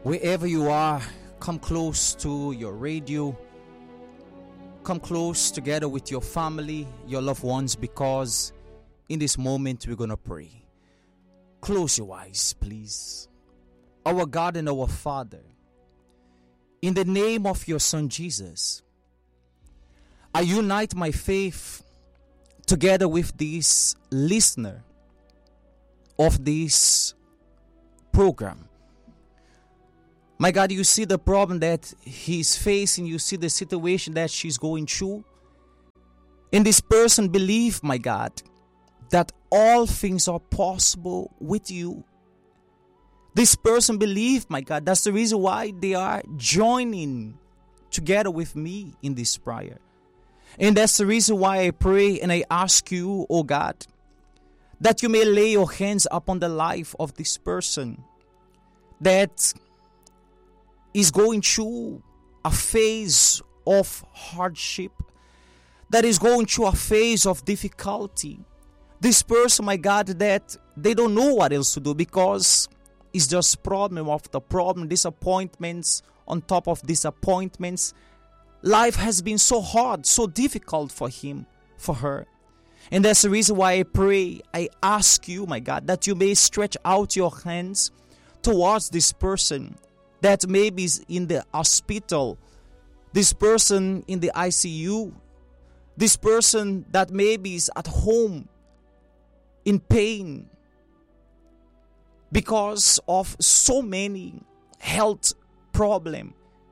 Wherever you are, come close to your radio. Come close together with your family, your loved ones, because in this moment we're going to pray. Close your eyes, please. Our God and our Father, in the name of your Son Jesus, I unite my faith together with this listener of this program. My God, you see the problem that he's facing. You see the situation that she's going through. And this person believe, my God, that all things are possible with you. This person believe, my God, that's the reason why they are joining together with me in this prayer. And that's the reason why I pray and I ask you, oh God, that you may lay your hands upon the life of this person that is going through a phase of hardship, that is going through a phase of difficulty. This person, my God, that they don't know what else to do because it's just problem after problem, disappointments on top of disappointments. Life has been so hard, so difficult for him, for her. And that's the reason why I pray, I ask you, my God, that you may stretch out your hands towards this person that maybe is in the hospital, this person in the ICU, this person that maybe is at home in pain because of so many health problems.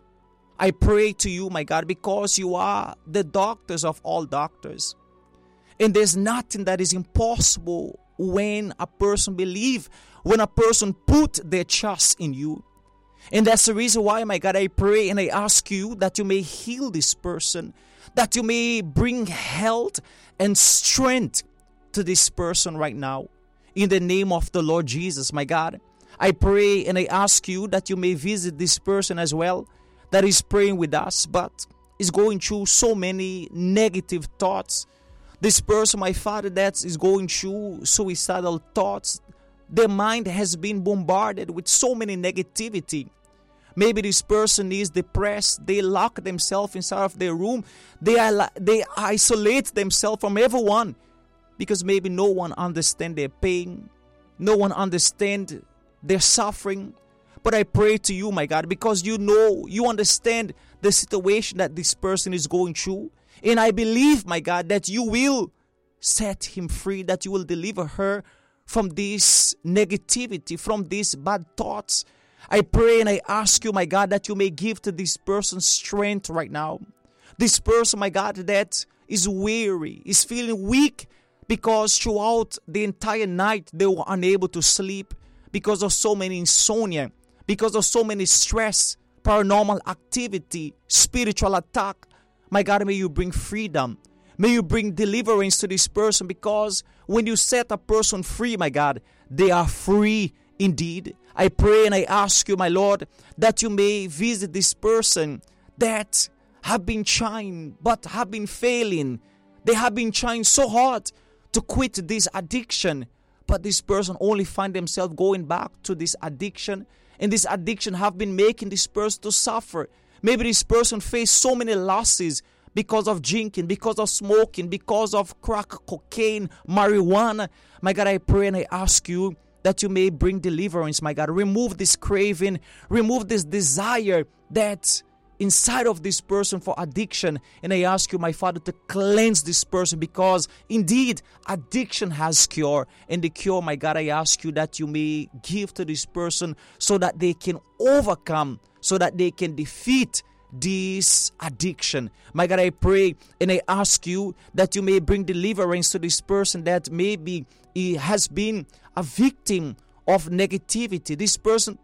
I pray to you, my God, because you are the doctors of all doctors. And there's nothing that is impossible when a person believes, when a person put their trust in you. And that's the reason why, my God, I pray and I ask you that you may heal this person, that you may bring health and strength to this person right now. In the name of the Lord Jesus, my God, I pray and I ask you that you may visit this person as well that is praying with us, but is going through so many negative thoughts. This person, my Father, that is going through suicidal thoughts. Their mind has been bombarded with so many negativity. Maybe this person is depressed. They lock themselves inside of their room. They isolate themselves from everyone because maybe no one understands their pain. No one understands their suffering. But I pray to you, my God, because you know, you understand the situation that this person is going through. And I believe, my God, that you will set him free, that you will deliver her from this negativity, from these bad thoughts. I pray and I ask you, my God, that you may give to this person strength right now. This person, my God, that is weary, is feeling weak because throughout the entire night they were unable to sleep because of so many insomnia, because of so many stress, paranormal activity, spiritual attack. My God, may you bring freedom. May you bring deliverance to this person, because when you set a person free, my God, they are free indeed. I pray and I ask you, my Lord, that you may visit this person that have been trying but have been failing. They have been trying so hard to quit this addiction, but this person only find themselves going back to this addiction, and this addiction have been making this person to suffer. Maybe this person faced so many losses because of drinking, because of smoking, because of crack, cocaine, marijuana. My God, I pray and I ask you that you may bring deliverance, my God. Remove this craving, remove this desire that inside of this person for addiction. And I ask you, my Father, to cleanse this person, because indeed addiction has cure. And the cure, my God, I ask you that you may give to this person so that they can overcome, so that they can defeat this addiction. My God, I pray and I ask you that you may bring deliverance to this person that maybe he has been a victim of negativity. This person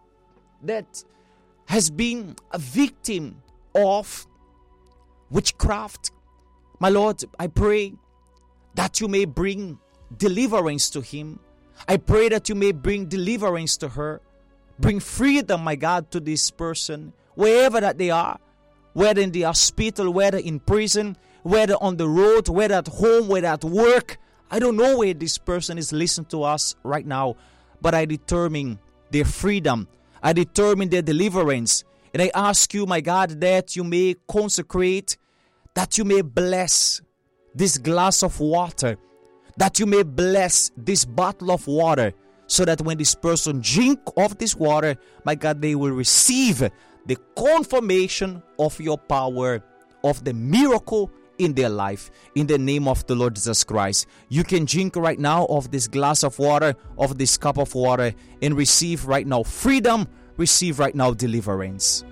that has been a victim of witchcraft. My Lord, I pray that you may bring deliverance to him. I pray that you may bring deliverance to her. Bring freedom, my God, to this person, wherever that they are, whether in the hospital, whether in prison, whether on the road, whether at home, whether at work. I don't know where this person is listening to us right now, but I determine their freedom. I determine their deliverance. And I ask you, my God, that you may consecrate, that you may bless this glass of water, that you may bless this bottle of water, so that when this person drink of this water, my God, they will receive the confirmation of your power, of the miracle in their life, in the name of the Lord Jesus Christ. You can drink right now of this glass of water, of this cup of water, and receive right now freedom, receive right now deliverance.